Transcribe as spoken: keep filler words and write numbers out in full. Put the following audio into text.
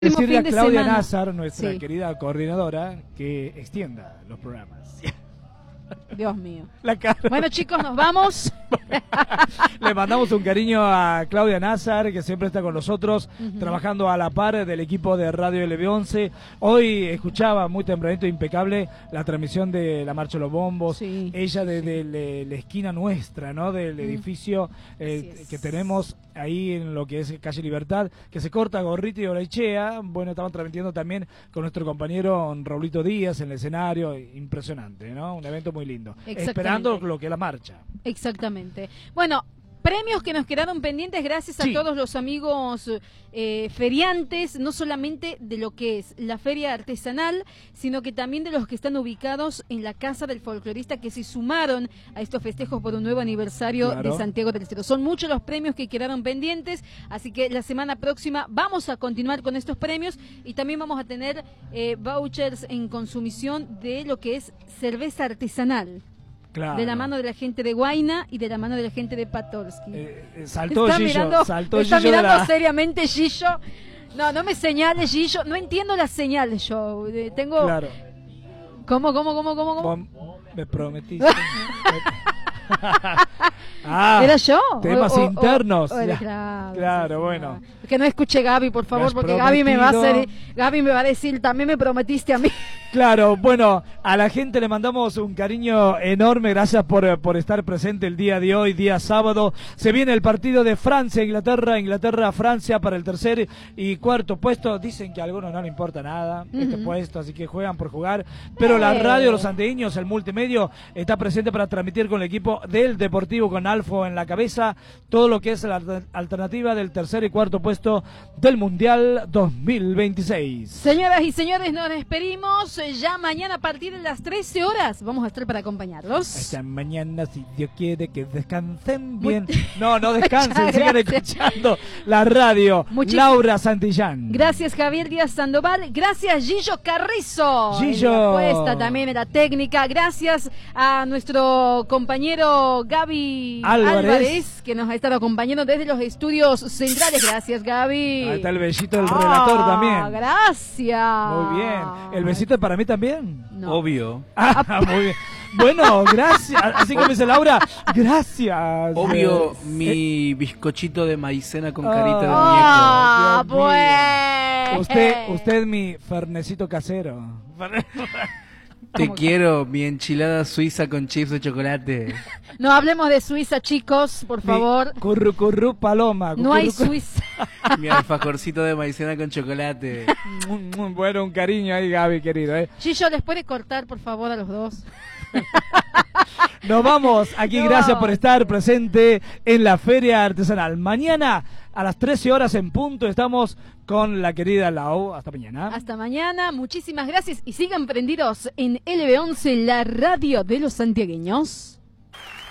Decirle a fin de Claudia semana. Nazar, nuestra Sí. querida coordinadora, que extienda los programas. Dios mío. La cara. Bueno, chicos, nos vamos. Le mandamos un cariño a Claudia Nazar, que siempre está con nosotros, Uh-huh. trabajando a la par del equipo de Radio L B once. Hoy escuchaba muy tempranito, impecable, la transmisión de la Marcha de los Bombos. Sí. Ella desde de, la esquina nuestra, ¿no? Del edificio eh, Así es. que tenemos ahí en lo que es Calle Libertad, que se corta Gorriti y Olaichea. Bueno, estaban transmitiendo también con nuestro compañero Raulito Díaz en el escenario. Impresionante, ¿no? Un evento muy lindo. Exactamente. Esperando lo que es la marcha. Exactamente. Bueno, premios que nos quedaron pendientes gracias a Sí. todos los amigos eh, feriantes, no solamente de lo que es la feria artesanal, sino que también de los que están ubicados en la Casa del Folclorista, que se sumaron a estos festejos por un nuevo aniversario Claro. de Santiago del Estero. Son muchos los premios que quedaron pendientes, así que la semana próxima vamos a continuar con estos premios y también vamos a tener eh, vouchers en consumición de lo que es cerveza artesanal. Claro. De la mano de la gente de Guayna y de la mano de la gente de Patorsky. Eh, eh, saltó está Gillo, mirando, saltó está Gillo de mirando la- seriamente Gillo. No, no me señales, Gillo. No entiendo las señales yo. Eh, Tengo... Claro. ¿Cómo, cómo, cómo, cómo, cómo? Vos me prometiste. ah, ¿Era yo? Temas O- o- internos. o- o- Ya. claro, Claro, sí, sí, bueno. no. Que no escuche Gaby, por Me favor, has porque Gaby me va a hacer, prometido. Gaby me va a decir, también me prometiste a mí. Claro, bueno, a la gente le mandamos un cariño enorme, gracias por, por estar presente el día de hoy, día sábado. Se viene el partido de Francia, Inglaterra, Inglaterra, Francia para el tercer y cuarto puesto. Dicen que a algunos no le importa nada este Ujú. puesto, así que juegan por jugar. Pero la Eh. radio, los anteños, el multimedio, está presente para transmitir con el equipo del Deportivo, con Alfo en la cabeza, todo lo que es la alter- alternativa del tercer y cuarto puesto del Mundial dos mil veintiséis. Señoras y señores, nos despedimos. Ya mañana a partir de las trece horas vamos a estar para acompañarlos. Hasta mañana, si Dios quiere que descansen Muy- bien. No, no descansen, Muchas sigan gracias. escuchando la radio. Muchis- Laura Santillán. Gracias Javier Díaz Sandoval, gracias Gillo Carrizo, Gillo. en la puesta, también en la técnica, gracias a nuestro compañero Gaby Álvarez. Álvarez, que nos ha estado acompañando desde los estudios centrales. Gracias Gaby. Ahí está el besito del Ah, relator también. Gracias. Muy bien. ¿El besito es para mí también? No. Obvio. Ah, muy bien. Bueno, gracias. Así como dice Laura, gracias. Obvio, Eh, mi bizcochito de maicena con carita de Ah, Dios mío. pues. Usted, usted es mi fernecito casero. muñeco. Te ¿Cómo? quiero, mi enchilada suiza con chips de chocolate. No hablemos de Suiza, chicos, por favor. Mi curru curru paloma. No hay Curru, curru. Suiza. Mi alfajorcito de maicena con chocolate. Muy, muy bueno, un cariño ahí, Gaby, querido. ¿eh? Gillo, ¿les puede cortar, por favor, a los dos? Nos vamos. Aquí, Nos gracias vamos. por estar presente en la Feria Artesanal. Mañana a las trece horas en punto estamos con la querida Lau. Hasta mañana. Hasta mañana, muchísimas gracias y sigan prendidos en L B once, la radio de los santiagueños.